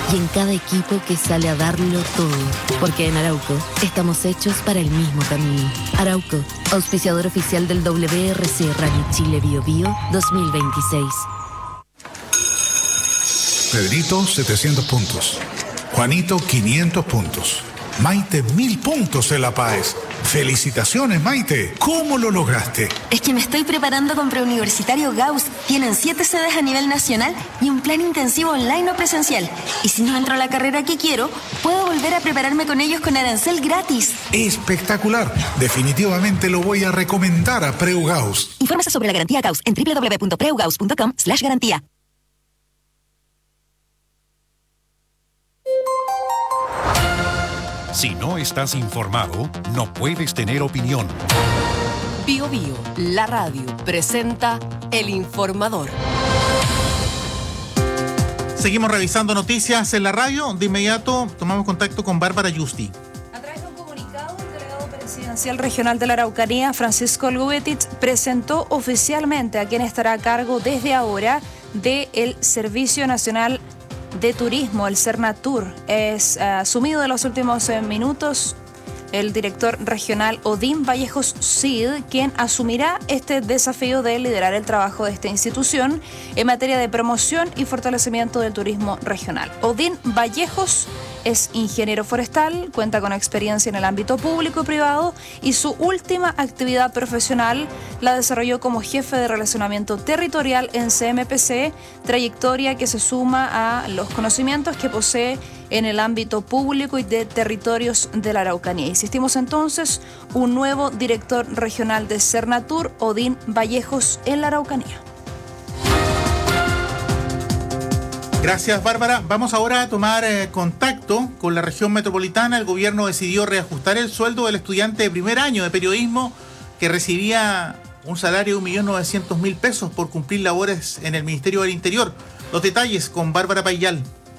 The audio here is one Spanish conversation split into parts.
y en cada equipo que sale a darlo todo. Porque en Arauco estamos hechos para el mismo camino. Arauco, auspiciador oficial del WRC Rally Chile Bio Bio 2026. Pedrito, 700 puntos. Juanito, 500 puntos. Maite, 1000 puntos en La Paz. ¡Felicitaciones, Maite! ¿Cómo lo lograste? Es que me estoy preparando con Preuniversitario Gauss. Tienen 7 sedes a nivel nacional y un plan intensivo online o presencial. Y si no entro a la carrera que quiero, puedo volver a prepararme con ellos con arancel gratis. ¡Espectacular! Definitivamente lo voy a recomendar a Preu Gauss. Infórmese sobre la garantía Gauss en www.preugauss.com/garantía. Si no estás informado, no puedes tener opinión. Bio Bio, la radio, presenta El Informador. Seguimos revisando noticias en la radio. De inmediato tomamos contacto con Bárbara Yusti. A través de un comunicado, el delegado presidencial regional de la Araucanía, Francisco Lubetich, presentó oficialmente a quien estará a cargo desde ahora del Servicio Nacional de Turismo, el Cernatur. Es asumido en los últimos minutos el director regional Odín Vallejos Cid, quien asumirá este desafío de liderar el trabajo de esta institución en materia de promoción y fortalecimiento del turismo regional. Odín Vallejos es ingeniero forestal, cuenta con experiencia en el ámbito público y privado y su última actividad profesional la desarrolló como jefe de relacionamiento territorial en CMPC, trayectoria que se suma a los conocimientos que posee en el ámbito público y de territorios de la Araucanía. Insistimos entonces, un nuevo director regional de Cernatur, Odín Vallejos, en la Araucanía. Gracias, Bárbara. Vamos ahora a tomar contacto con la región metropolitana. El gobierno decidió reajustar el sueldo del estudiante de primer año de periodismo que recibía un salario de 1.900.000 pesos por cumplir labores en el Ministerio del Interior. Los detalles con Bárbara Payal.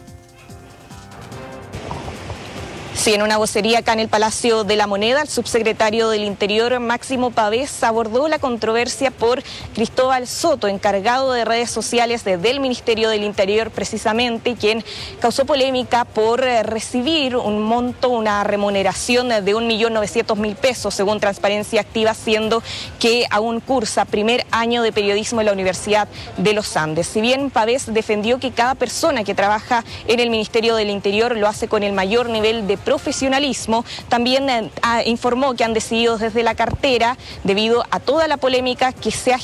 Sí, en una vocería acá en el Palacio de la Moneda, el subsecretario del Interior, Máximo Pavés, abordó la controversia por Cristóbal Soto, encargado de redes sociales del Ministerio del Interior precisamente, quien causó polémica por recibir un monto, una remuneración de 1.900.000 pesos, según Transparencia Activa, siendo que aún cursa primer año de periodismo en la Universidad de los Andes. Si bien Pavés defendió que cada persona que trabaja en el Ministerio del Interior lo hace con el mayor nivel de profesionalismo, también informó que han decidido desde la cartera, debido a toda la polémica que se ha